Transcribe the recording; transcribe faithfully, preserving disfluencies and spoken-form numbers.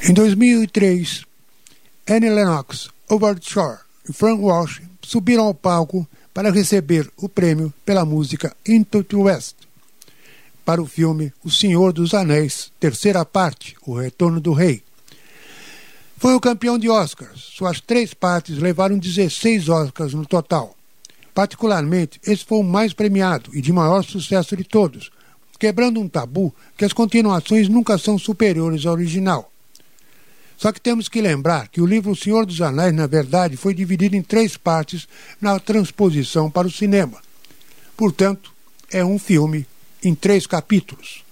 Em dois mil e três, Annie Lennox, Howard Shore e Frank Walsh subiram ao palco para receber o prêmio pela música Into the West, para o filme O Senhor dos Anéis, terceira parte, O Retorno do Rei. Foi o campeão de Oscars. Suas três partes levaram dezesseis Oscars no total. Particularmente, esse foi o mais premiado e de maior sucesso de todos, quebrando um tabu que as continuações nunca são superiores ao original. Só que temos que lembrar que o livro O Senhor dos Anéis, na verdade, foi dividido em três partes na transposição para o cinema. Portanto, é um filme em três capítulos.